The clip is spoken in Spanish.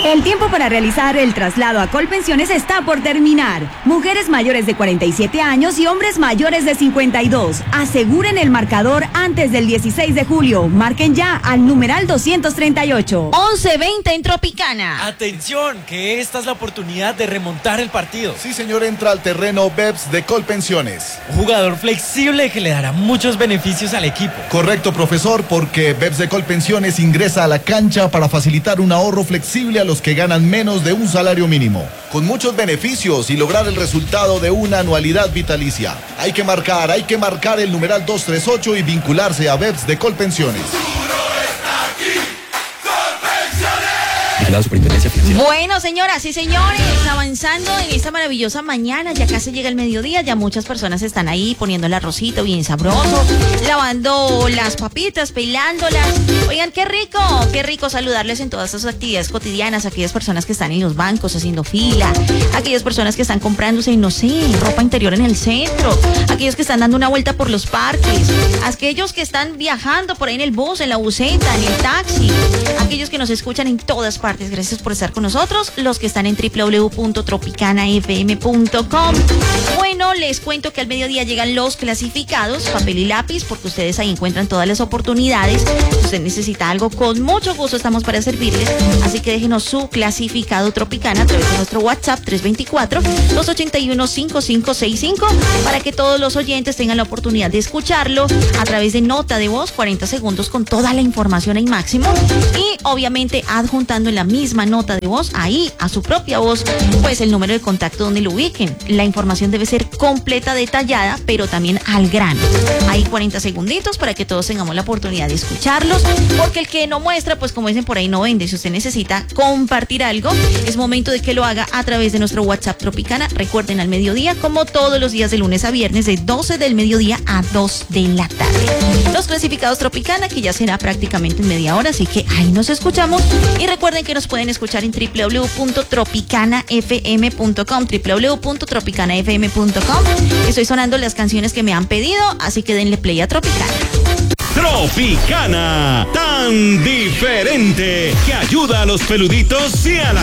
El tiempo para realizar el traslado a Colpensiones está por terminar. Mujeres mayores de 47 años y hombres mayores de 52. Aseguren el marcador antes del 16 de julio. Marquen ya al numeral 238. 11:20 en Tropicana. Atención, que esta es la oportunidad de remontar el partido. Sí, señor, entra al terreno BEPS de Colpensiones. Un jugador flexible que le dará muchos beneficios al equipo. Correcto, profesor, porque BEPS de Colpensiones ingresa a la cancha para facilitar un ahorro flexible a los que ganan menos de un salario mínimo, con muchos beneficios y lograr el resultado de una anualidad vitalicia. Hay que marcar el numeral 238 y vincularse a BEPS de Colpensiones. Bueno, señoras y señores, avanzando en esta maravillosa mañana, ya casi llega el mediodía, ya muchas personas están ahí poniendo el arrocito bien sabroso, lavando las papitas, pelándolas. Oigan, qué rico saludarles en todas sus actividades cotidianas, aquellas personas que están en los bancos haciendo fila, aquellas personas que están comprándose, no sé, ropa interior en el centro, aquellos que están dando una vuelta por los parques, aquellos que están viajando por ahí en el bus, en la buseta, en el taxi, aquellos que nos escuchan en todas partes. Gracias por estar con nosotros, los que están en www.tropicanafm.com. Bueno, les cuento que al mediodía llegan los clasificados, papel y lápiz, porque ustedes ahí encuentran todas las oportunidades. Si usted necesita algo, con mucho gusto estamos para servirles, así que déjenos su clasificado Tropicana a través de nuestro WhatsApp 324-281-5565 para que todos los oyentes tengan la oportunidad de escucharlo a través de nota de voz, 40 segundos con toda la información en máximo y obviamente adjuntando en la misma nota de voz, ahí a su propia voz, pues el número de contacto donde lo ubiquen. La información debe ser completa, detallada, pero también al grano. Hay 40 segunditos para que todos tengamos la oportunidad de escucharlos, porque el que no muestra, pues como dicen por ahí, no vende. Si usted necesita compartir algo, es momento de que lo haga a través de nuestro WhatsApp Tropicana. Recuerden, al mediodía, como todos los días de lunes a viernes, de 12 del mediodía a 2 de la tarde. Los clasificados Tropicana, que ya será prácticamente en media hora, así que ahí nos escuchamos. Y recuerden que nos pueden escuchar en www.tropicanafm.com, www.tropicanafm.com. Estoy sonando las canciones que me han pedido, así que denle play a Tropicana. Tropicana, tan diferente, que ayuda a los peluditos y a la